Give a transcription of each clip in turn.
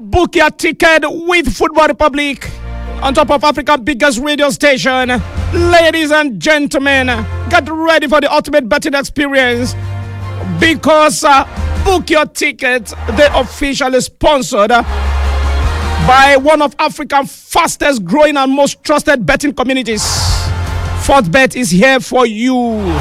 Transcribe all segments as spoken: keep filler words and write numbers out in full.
Book your ticket with Football Republic on top of Africa's biggest radio station. Ladies and gentlemen, get ready for the ultimate betting experience because uh, Book Your Ticket, they officially sponsored uh, by one of Africa's fastest growing and most trusted betting communities. Fortbet is here for you.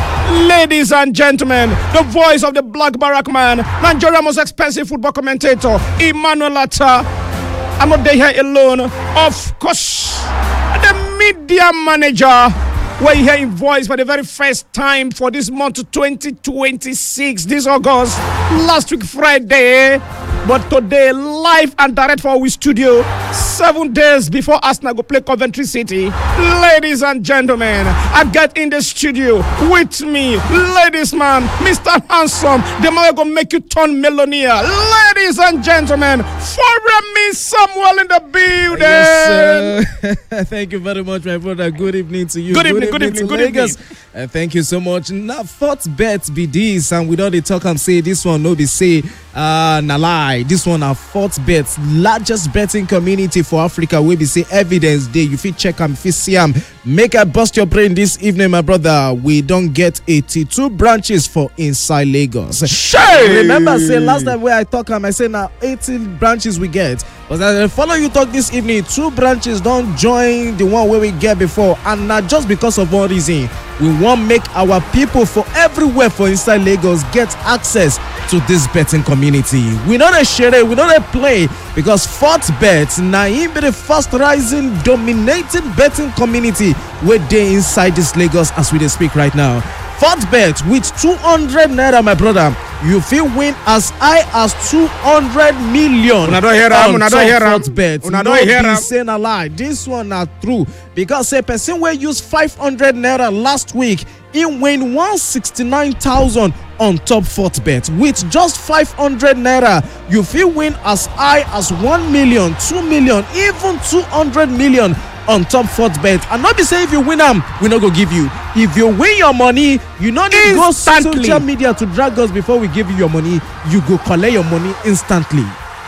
Ladies and gentlemen, the voice of the Black Barack man, Nigeria's most expensive football commentator, Emmanuel Atta. I'm not there here alone. Of course, the media manager. We're here in voice for the very first time for this month twenty twenty-six, this August, last week Friday, but today live and direct for our studio, seven days before Arsenal go play Coventry City. Ladies and gentlemen, I get in the studio with me, ladies man, Mister Handsome, the man gonna make you turn millionaire. Ladies and gentlemen, for me Samuel in the building. Yes, sir. Thank you very much, my brother. Good evening to you. Good evening. Good evening, good evening. Uh, thank you so much. Now, Fortbet be this, and without the talk, I'm say this one no be say uh na lie. This one are Fortbet, largest betting community for Africa. We be say evidence day. You fit check am, fit see am. Make I bust your brain this evening, my brother. We don't get eighty-two branches for inside Lagos. Shay! Remember, say last time where I talk am, I say now eighteen branches we get. But as I follow you talk this evening, two branches don't join the one where we get before, and not just because of one reason. We want make our people for everywhere for inside Lagos get access to this betting community. We know they share it, we know they play, because Fortbet now in be the fast rising, dominating betting community where they inside this Lagos as we speak right now. Fortbet with two hundred naira, my brother, you feel win as high as two hundred million. Una don't hear am, una don't hear am. Fortbet, una don't hear am. Saying a lie. This one not true because a person will use five hundred naira last week, he win one hundred sixty-nine thousand on top Fortbet. With just five hundred naira, you feel win as high as one million, two million, even two hundred million on top Fortbet. And not be say if you win them, we not go give you. If you win your money, you not need to go social media to drag us before we give you your money. You go collect your money instantly.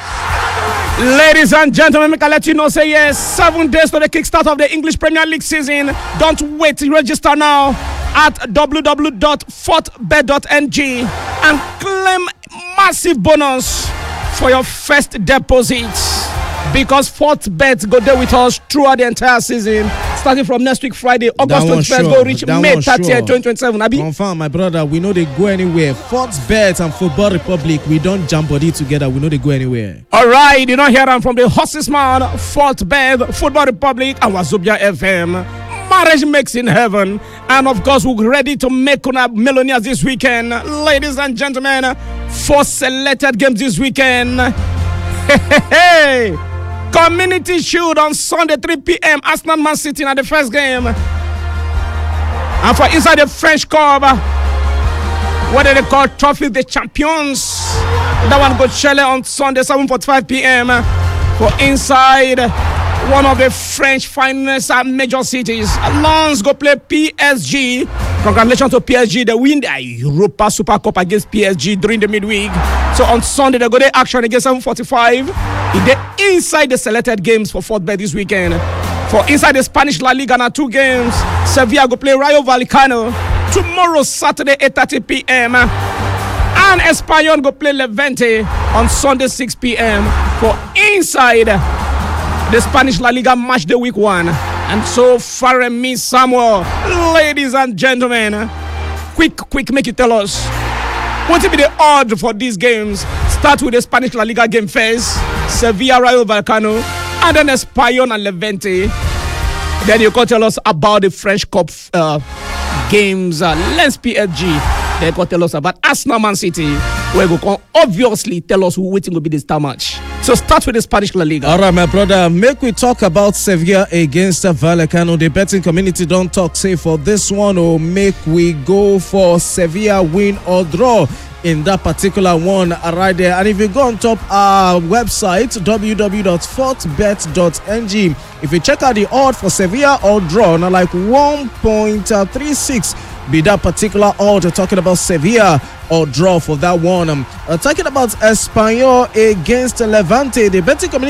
Ladies and gentlemen, make I let you know, say yes, seven days to the kickstart of the English Premier League season. Don't wait to register now at w w w dot fortbet dot n g and claim massive bonus for your first deposit. Because Fortbet go there with us throughout the entire season, starting from next week Friday, August twenty-first, sure. Go reach that May thirtieth, sure. twenty twenty-seven. Abi? Confirm, my brother. We know they go anywhere. Fortbet and Football Republic, we don't jump body together. We know they go anywhere. All right, you don't hear them from the horses man, Fortbet, Football Republic, and Wazobia F M. Marriage makes in heaven, and of course we're ready to make una millionaires this weekend, ladies and gentlemen. For selected games this weekend. Hey, hey, hey. Community Shield on Sunday three p.m. Arsenal Man City at the first game. And for inside the French Cup, what do they call Trophy the Champions? That one go Chile on Sunday seven forty-five p.m. for inside one of the French finest major cities. Lens go play P S G. Congratulations to P S G. They win the Europa Super Cup against P S G during the midweek. So on Sunday, they go there action against seven forty-five. In the inside the selected games for Fortbet this weekend. For inside the Spanish La Liga, now two games. Sevilla go play Rayo Vallecano tomorrow, Saturday, eight thirty p.m. And Espanyol go play Levante on Sunday, six p.m. for inside the Spanish La Liga match day week one. And so far, me Samuel, ladies and gentlemen, quick, quick, make you tell us what will be the odds for these games. Start with the Spanish La Liga game first. Sevilla, Rayo Vallecano, and then Espanyol and Levante. Then you can tell us about the French Cup uh, games. Uh, Lens P S G. They can tell us about Arsenal Man City. Where we can obviously tell us who waiting will be the star match. So start with the Spanish La Liga. All right, my brother. Make we talk about Sevilla against Vallecano. The betting community don't talk say for this one, or make we go for Sevilla win or draw in that particular one right there. And if you go on top our website w w w dot fortbet dot n g, if you check out the odd for Sevilla or draw, now like one point three six be that particular odd. We're talking about Sevilla or draw for that one. Um, uh, talking about Espanyol against Levante, the betting community